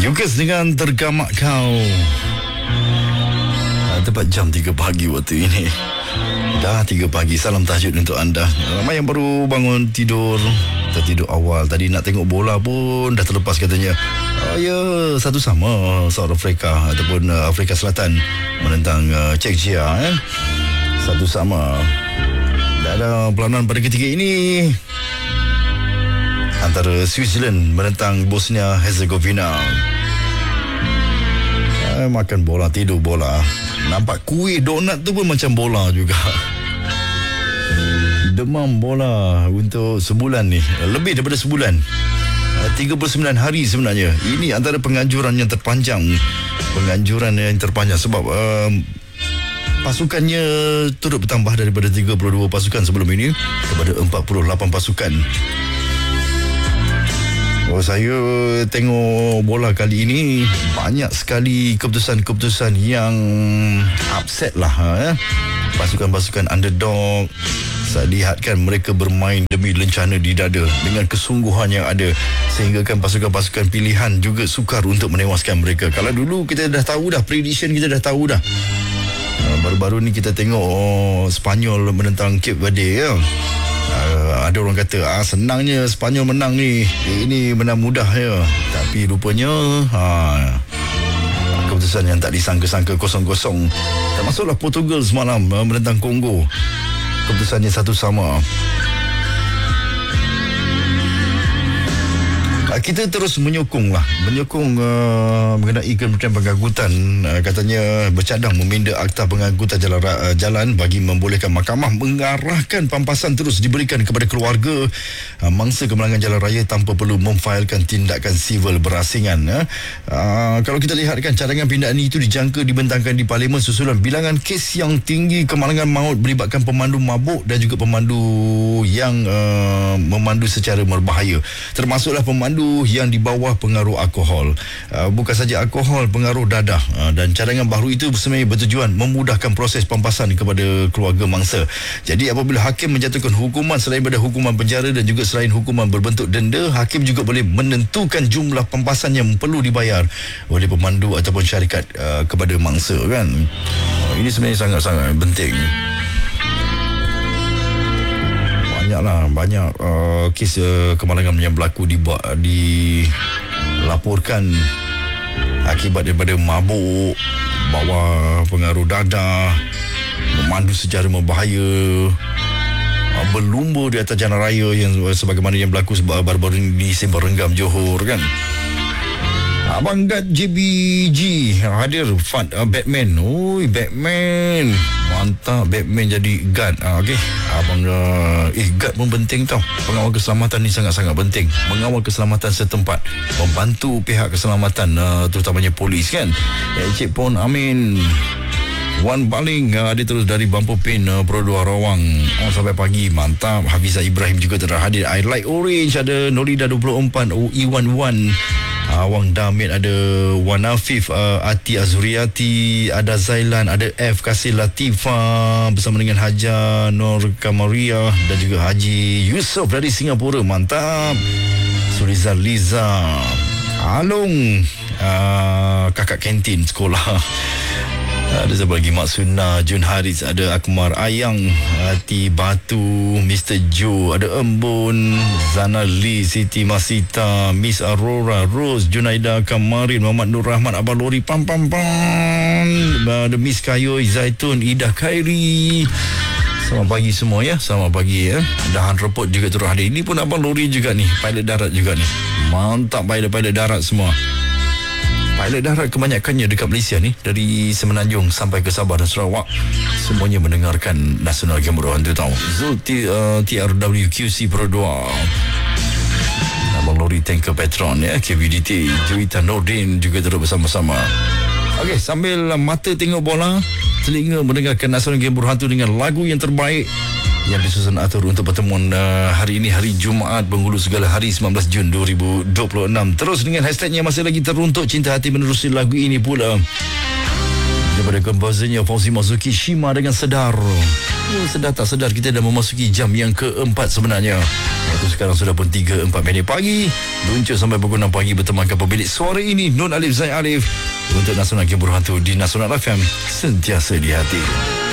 Yukas dengan Tergamak Kau. Tepat jam 3 pagi waktu ini. Dah 3 pagi. Salam tahajud untuk anda. Ramai yang baru bangun tidur, tertidur awal. Tadi nak tengok bola pun dah terlepas katanya. Ya, satu sama South Africa ataupun Afrika Selatan menentang Czechia. Satu sama. Dah ada perlawanan pada ketiga ini antara Switzerland menentang Bosnia Herzegovina. Makan bola, tidur bola. Nampak kuih donat tu pun macam bola juga. Demam bola untuk sebulan ni. Lebih daripada sebulan. 39 hari sebenarnya. Ini antara penganjuran yang terpanjang. Penganjuran yang terpanjang sebab pasukannya turut bertambah daripada 32 pasukan sebelum ini kepada 48 pasukan. Saya tengok bola kali ini banyak sekali keputusan-keputusan yang upset lah. Pasukan-pasukan underdog, saya lihatkan mereka bermain demi lencana di dada dengan kesungguhan yang ada, sehingga kan pasukan-pasukan pilihan juga sukar untuk menewaskan mereka. Kalau dulu kita dah tahu dah, prediction kita dah tahu dah. Baru-baru ni kita tengok Spanyol menentang Cape Verde. Ada orang kata senangnya Spanyol menang ni, ini menang mudah ya. Tapi rupanya keputusan yang tak disangka-sangka, 0-0. Termasuklah Portugal semalam menentang Kongo, keputusannya 1-1. Kita terus menyokong mengenai Kementerian Pengangkutan, katanya bercadang meminda akta pengangkutan jalan bagi membolehkan mahkamah mengarahkan pampasan terus diberikan kepada keluarga mangsa kemenangan jalan raya tanpa perlu memfailkan tindakan sivil berasingan. Kalau kita lihatkan, cadangan pindaan itu dijangka dibentangkan di Parlimen susulan bilangan kes yang tinggi kemalangan maut melibatkan pemandu mabuk dan juga pemandu yang memandu secara berbahaya, termasuklah pemandu yang di bawah pengaruh alkohol. Bukan saja alkohol, pengaruh dadah. Dan cadangan baru itu sebenarnya bertujuan memudahkan proses pampasan kepada keluarga mangsa. Jadi apabila hakim menjatuhkan hukuman selain pada hukuman penjara dan juga selain hukuman berbentuk denda, hakim juga boleh menentukan jumlah pampasan yang perlu dibayar oleh pemandu ataupun syarikat kepada mangsa kan. Ini sebenarnya sangat-sangat penting. Banyak kes kemalangan yang berlaku dilaporkan akibat daripada mabuk, bawa pengaruh dadah, memandu secara berbahaya, berlumba di atas jalan raya yang sebagaimana yang berlaku baru-baru ini di Sembang Renggam, Johor kan. Abang Gad JBG hadir Batman. Batman mantap, Batman jadi Gad. Okey, abang Gad pun penting tau. Pengawal keselamatan ni sangat-sangat penting. Mengawal keselamatan setempat, membantu pihak keselamatan, terutamanya polis kan. Encik pun Amin Wan Baling ada terus dari Bumper Pain Pro 2 Rawang sampai pagi. Mantap. Hafizah Ibrahim juga telah hadir. I Like Orange ada Norida 24, Iwan Awang Damit, ada Wan Afif, Ati Azuriati, ada Zailan, ada F Kasih Latifah bersama dengan Haja Nur Kamaria dan juga Haji Yusof dari Singapura. Mantap. Surizal Liza Alung, kakak kantin sekolah. Ada siapa lagi? Mak Sunnah, Jun Haris, ada Akmar Ayang, Hati Batu, Mr. Joe, ada Embun, Zana Lee, Siti Masita, Miss Aurora, Rose, Junaida Kamarin, Muhammad Nur Rahman, Abang Lori, Pam, ada Miss Kayoy, Zaitun, Ida Khairi. Selamat pagi semua ya. Selamat pagi ya. Dahan Repot juga turut hadir. Ini pun Abang Lori juga ni, pilot darat juga ni. Mantap pilot darat semua. Pilot darat kebanyakannya dekat Malaysia ni, dari Semenanjung sampai ke Sabah dan Sarawak, semuanya mendengarkan Nasional Game Beruan tu tahu. Zul TRW QC Pro 2, Abang Lori Tanker Petron ya, KVDT, Juwita Nordin juga turut bersama-sama. Okey, sambil mata tengok bola, telinga mendengarkan Nasional Game Beruan tu dengan lagu yang terbaik yang disusun atur untuk pertemuan hari ini, hari Jumaat Penghulu Segala Hari 19 Jun 2026. Terus dengan hashtagnya masih lagi teruntuk cinta hati menerusi lagu ini pula daripada komposernya Fauzi Mazuki, Shima dengan Sedar. Sedar tak sedar kita dah memasuki jam yang keempat sebenarnya. Waktu sekarang sudah pun 3.04 pagi. Luncur sampai pukul 6 pagi bertemankan pemilik suara ini, Nun Alif Zaid Alif, untuk Nasional Kibur Hantu di Nasional FM, sentiasa di hati.